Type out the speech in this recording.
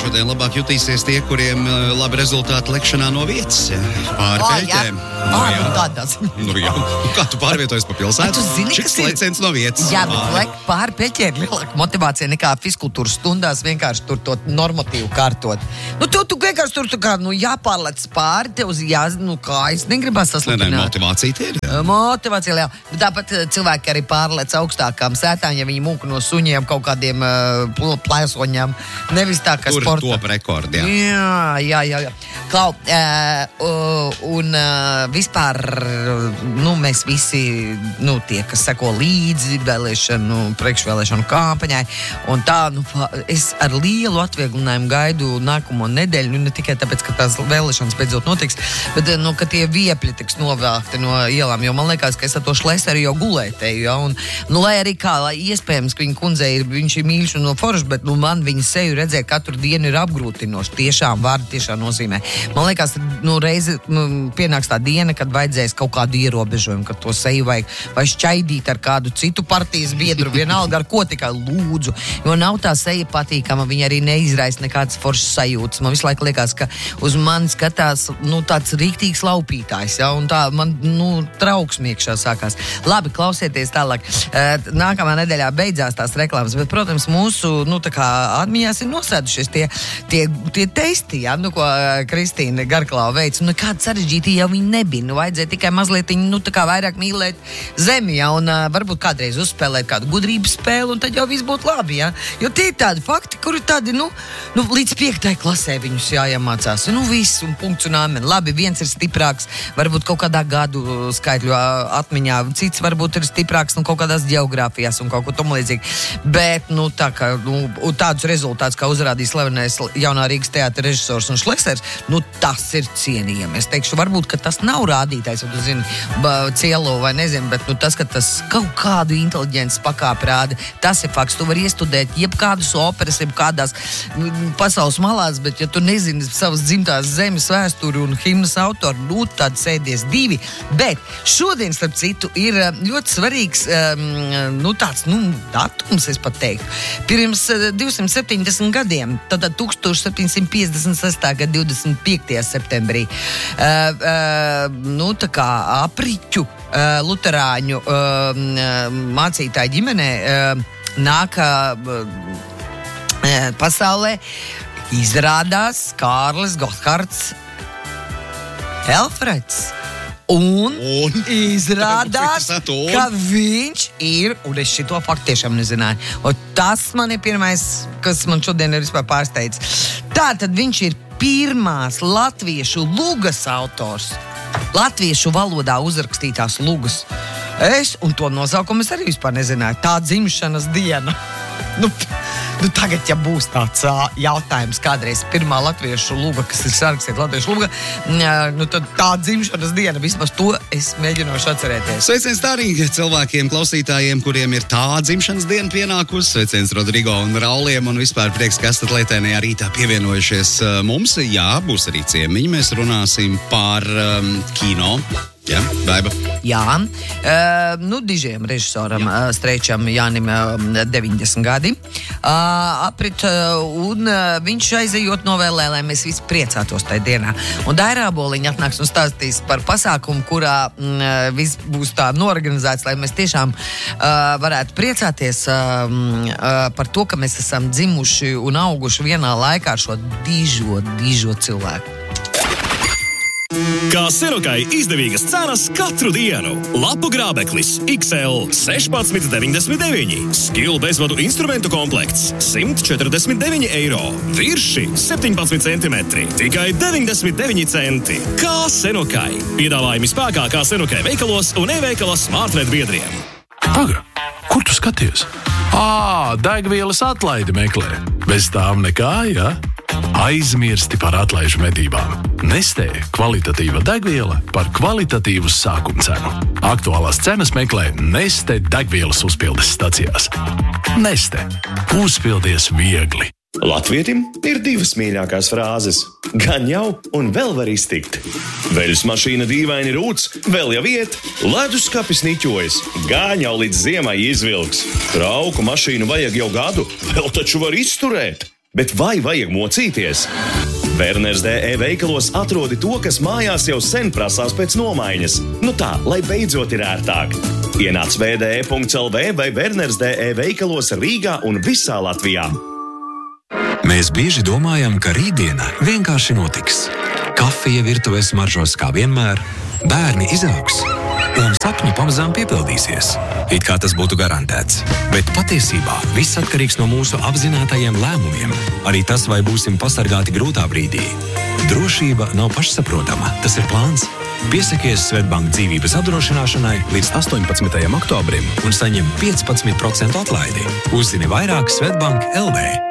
šodien labāk jutīsies tie, kuriem labi rezultāti lekšanā no vietas. Pāri peļķēm. Tādās. Kā tu pārvietojies pa pilsētu? Šis leciens no vietas. Jā, bet pāri peļķēm ir lielāka motivācija nekā fiskultūras stundās vienkārši tur to normatīvu kārtot. Tu vienkārši tur kā, jāpārlec pāri, tev kājas negribas saslitināt. Motivācija tie ir. Motivācija liela. Tāpat cilvēki arī pārlec augstākām sētām, ja viņi mūk no suņiem kaut kādiem plēsoņiem. Nevis tā, kā tur sporta. Tur top rekordi, Jā. Klau, un vispār, mēs visi, tie, kas seko līdzi priekšvēlēšanu kampaņai, un tā, es ar lielu atvieglinājumu gaidu nākamo nedēļu, ne tikai tāpēc, ka tās vēlēšanas beidzot notiks, bet, ka tie viepļi tiks novākti no ielām, jo man liekas, ka es ar to Šleseru jau gulētēju, ja, un, lai arī kā, lai iespējams, ka viņa kundzei viņš ir mīļš un no foršs, bet, man viņa seju redzēja katru dienu ir apgrūtinoši, tiešām nozīmē. Man liekas, reizi pienāks tā diena, kad vajadzēs kaut kādu ierobežojumu, kad to seju vajag vai šķaidīt ar kādu citu partijas biedru, vienalga ar ko tikai lūdzu, jo nav tā seja patīkama, viņa arī neizraisa nekādas foršas sajūtas. Man visu laiku liekas, ka uz mani skatās, tāds rīktīgs laupītājs, ja, un tā man, trauksmi iekšā sākās. Labi, klausieties tālāk. Nākamā nedēļā beidzās tās reklāmas, bet, protams, mūsu, atmiņās ir nosēdušies tie testi, ja, ko Kristīna Garklava veic, kāda sarežģīta jau viņi nebija, vajadzēja tikai mazliet vairāk mīlēt zemi, ja, un varbūt kādreiz uzspēlēt kādu gudrības spēli, un tad jau viss būtu labi, ja, jo tie ir tādi fakti, kuri tādi, līdz 5. klasē viņus jāiemācās, viss, un punkts un amen. Labi, viens ir stiprāks, varbūt kaut kādā gadu skaitļu atmiņā, cits varbūt ir stiprāks, kaut kādās geogrāfijās un kaut ko tam līdzīgi, bet, tādus rezultātus, kā uzrādīja slavenais jaunā Rīgas teātra režisors un Šlesers, tas ir cienījami. Es teikšu, varbūt, ka tas nav rādītājs, vai tu zini, cielo vai nezinu, bet tas, ka tas kaut kādu inteliģences pakāpi rāda, tas ir fakts. Tu vari iestudēt jebkādus operas, jebkādās pasaules malās, bet ja tu nezini savas dzimtās zemes vēsturi un himnas autoru, tad sēdies divi. Bet šodien, starp citu, ir ļoti svarīgs, datums, es pat teiktu. Pirms 270 gadiem, tad 1756. gada 25. septembrī, apriķu luterāņu mācītāju ģimenē nāk pasaulē, izrādās Kārlis Gotthārds Elfreds. Un izrādās, ka viņš ir, un es šito faktu tiešām nezināju, un tas man ir pirmais, kas man šodien ir vispār pārsteidz. Tātad viņš ir pirmās latviešu lugas autors, latviešu valodā uzrakstītās lugas. Un to nosaukumu es arī vispār nezināju. Tā dzimšanas diena. Tagad, ja būs tāds jautājums, kādreiz pirmā latviešu luga, kas ir sarakstīta latviešu luga, tad tā dzimšanas diena, vismaz to es mēģinošu atcerēties. Sveiciens arī cilvēkiem, klausītājiem, kuriem ir tā dzimšanas diena pienākusi. Sveiciens Rodrigo un Rauliem, un vispār prieks, ka esat lietēnajā rītā pievienojušies mums. Jā, būs arī ciemiņi, mēs runāsim par kino. Jā, Baiba. Jā, dižiem režisoram Streičam Jānim 90 gadi aprit, un viņš aizejot novēlē, lai mēs visi priecātos tajā dienā. Un Daira Aboliņa atnāks un stāstīs par pasākumu, kurā viss būs tā norganizēts, lai mēs tiešām varētu priecāties par to, ka mēs esam dzimuši un auguši vienā laikā ar šo dižo cilvēku. Kā Serokai izdevīgas cenas katru dienu. Lapu grābeklis XL 16,99. Skill bezvadu instrumentu komplekts 149 eiro. Virši 17 centimetri. Tikai 99 centi. Kā Serokai. Piedāvājumi spēkā kā Serokai veikalos un e-veikala Smartred biedriem. Paga, kur tu skaties? Degvielas atlaidi meklē. Bez tām nekā, ja? Aizmirsti par atlaižu medībām. Nestē kvalitatīva degviela par kvalitatīvu sākumcenu. Aktuālās cenas meklē Neste degvielas uzpildes stacijās. Neste. Uzpildies viegli. Latvietim ir divas mīļākās frāzes. Gan jau un vēl var iztikt. Veļas mašīna dīvaini rūc, vēl jau iet. Leduskapis niķojas, gan jau līdz ziemai izvilks. Trauku mašīnu vajag jau gadu, vēl taču var izturēt. Bet vai vajag mocīties? Werners.de veikalos atrodi to, kas mājās jau sen prasās pēc nomaiņas. Nu tā, lai beidzot ir ērtāk. Ienāc vde.lv vai Werners.de veikalos Rīgā un visā Latvijā. Mēs bieži domājam, ka rītdiena vienkārši notiks. Kafija virtuvē smaržos kā vienmēr, bērni izaugs un sapņi pamazām piepildīsies. It kā tas būtu garantēts. Bet patiesībā viss atkarīgs no mūsu apzinātajiem lēmumiem. Arī tas, vai būsim pasargāti grūtā brīdī. Drošība nav pašsaprotama, tas ir plāns. Piesakies Svetbank dzīvības apdrošināšanai līdz 18. oktobrim un saņem 15% atlaidi. Uzzini vairāk Svetbank LV.